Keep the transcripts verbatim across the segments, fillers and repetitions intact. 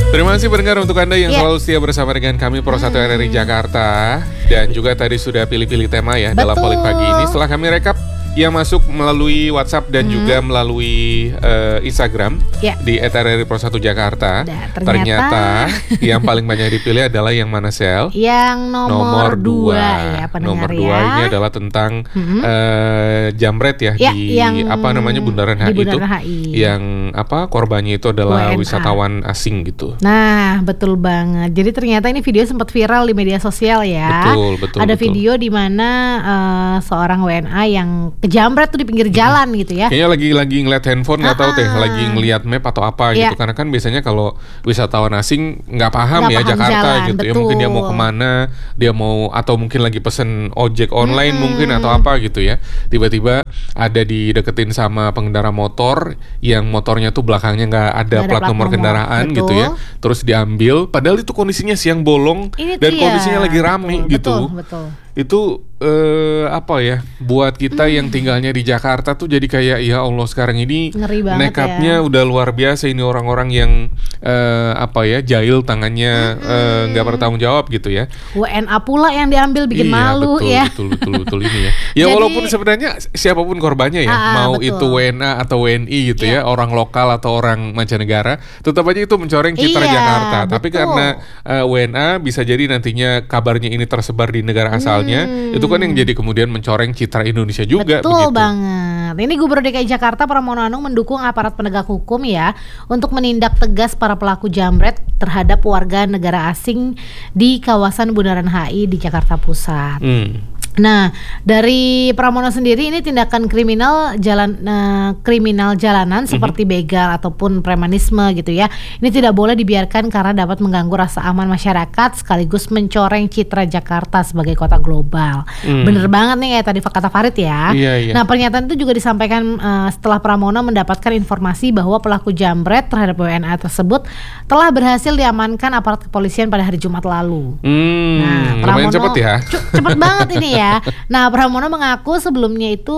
Terima kasih pendengar untuk Anda yang yeah. selalu setia bersama dengan kami Pro satu R R I Jakarta. Dan juga tadi sudah pilih-pilih tema ya Betul. dalam Polling Pagi ini. Setelah kami rekap yang masuk melalui WhatsApp dan hmm. juga melalui uh, Instagram yeah. di et r r i pro satu Jakarta. Nah, ternyata, ternyata yang paling banyak dipilih adalah yang mana, Sel? Yang nomor, nomor dua. dua ya, Nomor ya. dua ini adalah tentang hmm. uh, jambret ya, ya di yang apa namanya Bundaran H I itu. H I. Yang apa korbannya itu adalah W N A. wisatawan asing gitu. Nah, betul banget. Jadi ternyata ini video sempat viral di media sosial ya. Betul, betul. Ada betul. video di mana uh, seorang W N A yang kejambret tuh di pinggir jalan gitu ya. Kayaknya lagi lagi ngeliat handphone nggak tahu teh, lagi ngeliat map atau apa yeah. gitu. Karena kan biasanya kalau wisatawan asing nggak paham Nggak ya paham Jakarta jalan, gitu. betul. Ya mungkin dia mau kemana, dia mau atau mungkin lagi pesen ojek online hmm. mungkin atau apa gitu ya. Tiba-tiba ada dideketin sama pengendara motor yang motornya tuh belakangnya nggak ada, ada plat, plat nomor nomor kendaraan betul. gitu ya. Terus diambil, padahal itu kondisinya siang bolong Ini dan dia. kondisinya lagi rame betul, gitu. Betul, betul. Itu eh, apa ya, buat kita hmm. yang tinggalnya di Jakarta tuh jadi kayak ya Allah sekarang ini Ngeri banget nekatnya ya. udah luar biasa ini orang-orang yang eh, apa ya jahil tangannya nggak hmm. bertanggung jawab gitu ya. W N A pula yang diambil bikin iya, malu betul, ya. Betul betul betul ini ya. Ya Jadi, walaupun sebenarnya siapapun korbannya ya, ah, mau betul. itu W N A atau W N I gitu iya. ya, orang lokal atau orang mancanegara, tetap aja itu mencoreng citra iya, Jakarta. betul. Tapi karena uh, W N A bisa jadi nantinya kabarnya ini tersebar di negara asalnya, hmm. itu kan yang jadi kemudian mencoreng citra Indonesia juga. Betul begitu. banget. Ini Gubernur D K I Jakarta Pramono Anung mendukung aparat penegak hukum ya untuk menindak tegas para pelaku jambret terhadap warga negara asing di kawasan Bundaran H I di Jakarta Pusat. Hmm. Nah, dari Pramono sendiri ini tindakan kriminal jalan uh, kriminal jalanan mm-hmm. seperti begal ataupun premanisme gitu ya. Ini tidak boleh dibiarkan karena dapat mengganggu rasa aman masyarakat sekaligus mencoreng citra Jakarta sebagai kota global. Mm. Bener banget nih kayak tadi kata Farid ya. Iya, iya. Nah, pernyataan itu juga disampaikan uh, setelah Pramono mendapatkan informasi bahwa pelaku jambret terhadap W N A tersebut telah berhasil diamankan aparat kepolisian pada hari Jumat lalu. Hmm, nah, lumayan Pramono cepet ya. Cepet banget ini ya. Nah, Pramono mengaku sebelumnya itu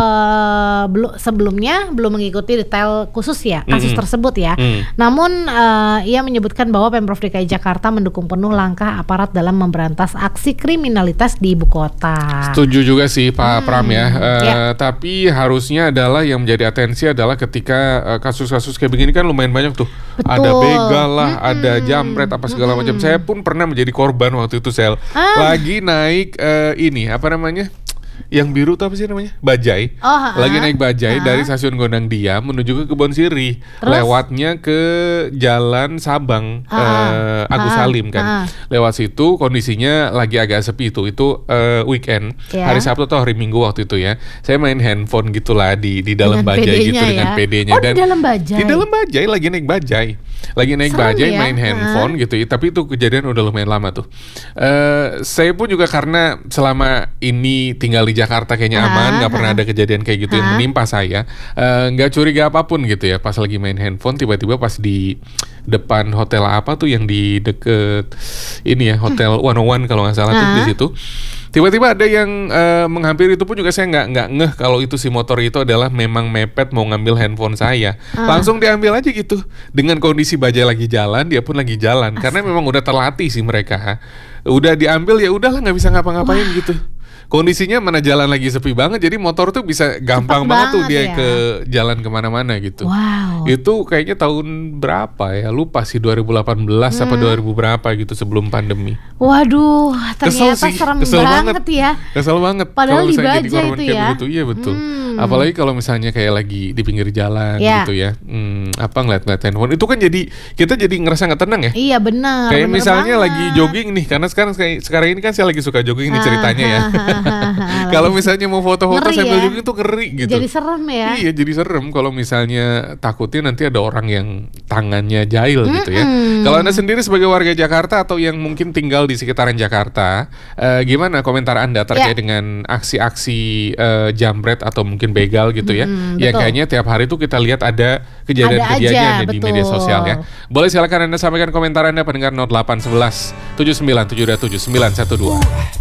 uh, belum sebelumnya belum mengikuti detail khusus ya kasus mm-hmm. tersebut ya. Mm. Namun uh, ia menyebutkan bahwa Pemprov D K I Jakarta mendukung penuh langkah aparat dalam memberantas aksi kriminalitas di ibu kota. Setuju juga sih Pak hmm. Pram ya. Uh, ya. Tapi harusnya adalah yang menjadi atensi adalah ketika uh, kasus-kasus kayak begini kan lumayan banyak tuh. Betul. Ada begal lah, hmm. ada jambret apa segala hmm. macam. Saya pun pernah menjadi korban waktu itu Sel. Ah. Lagi naik uh, ini apa namanya? Yang biru tuh apa sih namanya? Bajai. Oh, ha-ha. Lagi naik bajai ha-ha. dari stasiun Gondang Dia menuju ke Kebon Sirih. Terus? Lewatnya ke Jalan Sabang uh, Agus ha-ha. Salim kan. ha-ha. Lewat situ kondisinya lagi agak sepi itu. Itu uh, weekend. Ya. Hari Sabtu atau hari Minggu waktu itu ya. Saya main handphone gitulah di di dalam dengan bajai P D-nya gitu ya? dengan P D-nya. Oh, dan di dalam bajai. Di dalam bajai lagi naik bajai. Lagi naik Serem bajai ya? main handphone gitu. Tapi itu kejadian udah lumayan lama tuh. Uh, saya pun juga karena selama ini tinggal di Jakarta kayaknya aman. Nggak pernah ada kejadian kayak gitu ha? yang menimpa saya, nggak uh, curiga apapun gitu ya. Pas lagi main handphone, tiba-tiba pas di depan hotel apa tuh yang di deket ini ya, hotel one oh one kalau nggak salah ha? tuh di situ. Tiba-tiba ada yang uh, menghampiri, itu pun juga saya nggak nggak ngeh kalau itu si motor itu adalah memang mepet mau ngambil handphone saya. Uh. Langsung diambil aja gitu. Dengan kondisi bajai lagi jalan, dia pun lagi jalan. Asal. Karena memang udah terlatih sih mereka. Udah diambil ya udahlah nggak bisa ngapa-ngapain Wah. gitu. Kondisinya mana jalan lagi sepi banget, jadi motor tuh bisa gampang Cepet banget tuh dia ya? ke jalan kemana-mana gitu. Wow. Itu kayaknya tahun berapa ya? Lupa sih dua ribu delapan belas hmm. apa dua ribu berapa gitu sebelum pandemi. Waduh, ternyata kesel sih, serem kesel banget, banget ya. Kesel banget. Padahal di jadi bajai itu kayak ya. begitu. Iya betul. Hmm. Apalagi kalau misalnya kayak lagi di pinggir jalan ya. gitu ya. Hmm, apa ngeliat-ngeliat handphone itu kan jadi kita jadi ngerasa nggak tenang ya. Iya benar. Kayak bener misalnya banget. lagi jogging nih, karena sekarang sekarang ini kan saya lagi suka jogging nih ceritanya ya. Kalau misalnya mau foto-foto ngeri sambil ya? jogging tuh ngeri gitu. Jadi serem ya. Iya, jadi serem kalau misalnya takutnya nanti ada orang yang tangannya jahil Mm-mm. gitu ya. Kalau Anda sendiri sebagai warga Jakarta atau yang mungkin tinggal di sekitaran Jakarta, eh, gimana komentar Anda terkait Ya. dengan aksi-aksi eh, jambret atau mungkin begal gitu ya? Mm, Yang betul. kayaknya tiap hari tuh kita lihat ada kejadian-kejadian Ada aja, di media betul. sosial ya. Boleh silakan Anda sampaikan komentar Anda pendengar nol delapan satu satu tujuh sembilan tujuh dua tujuh sembilan satu dua.